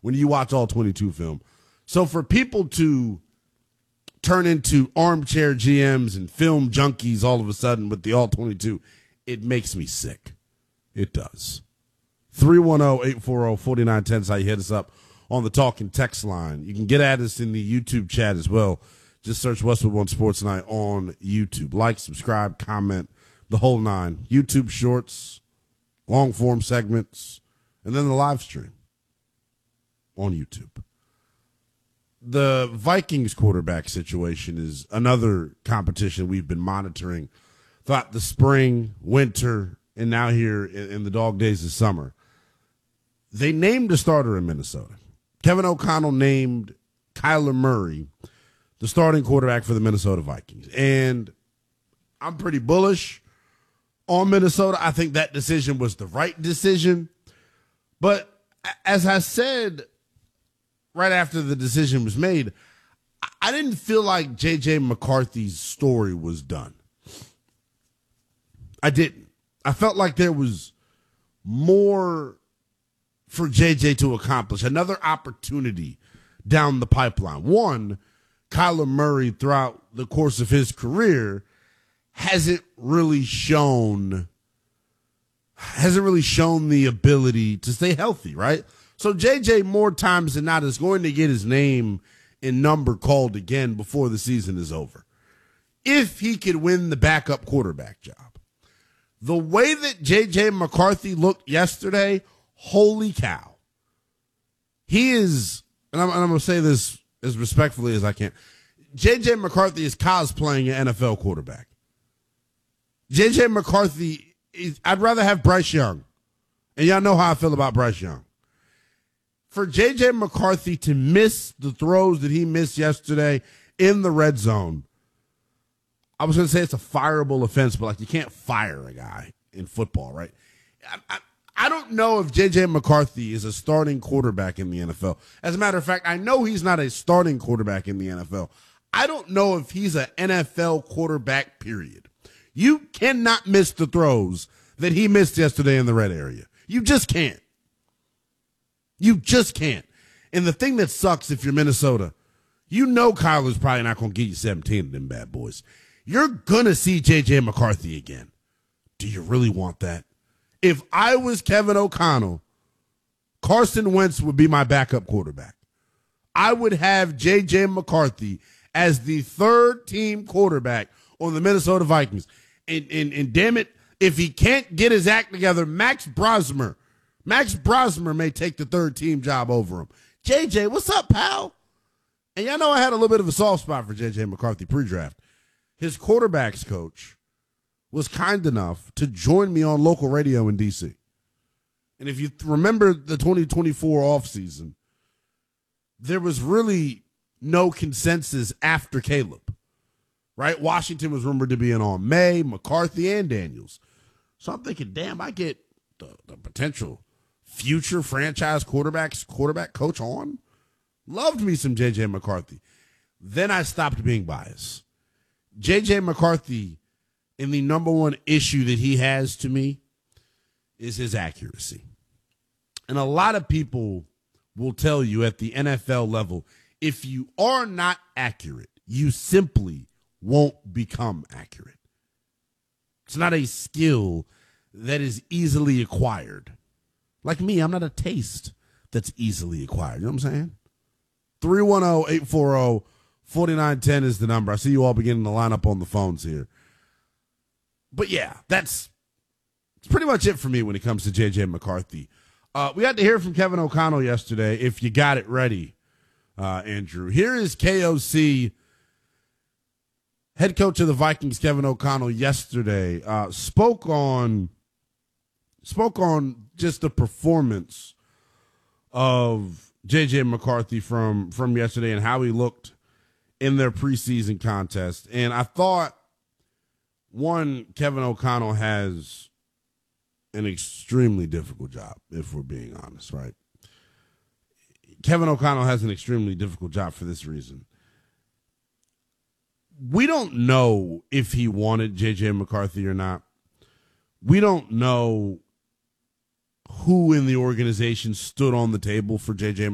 when you watch all 22 film. So for people to turn into armchair GMs and film junkies all of a sudden with the all 22, it makes me sick. It does. 310-840-4910 is how you hit us up on the talking text line. You can get at us in the YouTube chat as well. Just search Westwood One Sports Night on YouTube. Like, subscribe, comment, the whole nine. YouTube shorts, long form segments, and then the live stream on YouTube. The Vikings quarterback situation is another competition we've been monitoring throughout the spring, winter, and now here in the dog days of summer. They named a starter in Minnesota. Kevin O'Connell named Kyler Murray the starting quarterback for the Minnesota Vikings. And I'm pretty bullish on Minnesota. I think that decision was the right decision. But as I said right after the decision was made, I didn't feel like J.J. McCarthy's story was done. I didn't. I felt like there was more for J.J. to accomplish, another opportunity down the pipeline. One, Kyler Murray throughout the course of his career hasn't really shown the ability to stay healthy, right? So J.J. more times than not is going to get his name and number called again before the season is over, if he could win the backup quarterback job. The way that J.J. McCarthy looked yesterday, holy cow. He is, and I'm going to say this as respectfully as I can, J.J. McCarthy is cosplaying an NFL quarterback. J.J. McCarthy, I'd rather have Bryce Young. And y'all know how I feel about Bryce Young. For J.J. McCarthy to miss the throws that he missed yesterday in the red zone, I was going to say it's a fireable offense, but like you can't fire a guy in football, right? I don't know if J.J. McCarthy is a starting quarterback in the NFL. As a matter of fact, I know he's not a starting quarterback in the NFL. I don't know if he's an NFL quarterback, period. You cannot miss the throws that he missed yesterday in the red area. You just can't. You just can't. And the thing that sucks if you're Minnesota, you know Kyler's probably not going to get you 17 of them bad boys. You're going to see J.J. McCarthy again. Do you really want that? If I was Kevin O'Connell, Carson Wentz would be my backup quarterback. I would have J.J. McCarthy as the third-team quarterback on the Minnesota Vikings. And damn it, if he can't get his act together, Max Brosmer may take the third-team job over him. J.J., what's up, pal? And y'all know I had a little bit of a soft spot for J.J. McCarthy pre-draft. His quarterbacks coach was kind enough to join me on local radio in D.C. And if you remember the 2024 offseason, there was really no consensus after Caleb, right? Washington was rumored to be in on May, McCarthy, and Daniels. So I'm thinking, damn, I get the potential future franchise quarterback coach on. Loved me some J.J. McCarthy. Then I stopped being biased. J.J. McCarthy, and the number one issue that he has to me is his accuracy. And a lot of people will tell you at the NFL level, if you are not accurate, you simply won't become accurate. It's not a skill that is easily acquired. Like me, I'm not a taste that's easily acquired. You know what I'm saying? 310-840-4910 is the number. I see you all beginning to line up on the phones here. But yeah, that's pretty much it for me when it comes to J.J. McCarthy. We got to hear from Kevin O'Connell yesterday, if you got it ready, Andrew. Here is KOC, head coach of the Vikings, Kevin O'Connell, yesterday. Spoke on just the performance of J.J. McCarthy from yesterday and how he looked in their preseason contest. And I thought, one, Kevin O'Connell has an extremely difficult job, if we're being honest, right? Kevin O'Connell has an extremely difficult job for this reason. We don't know if he wanted J.J. McCarthy or not. We don't know who in the organization stood on the table for J.J.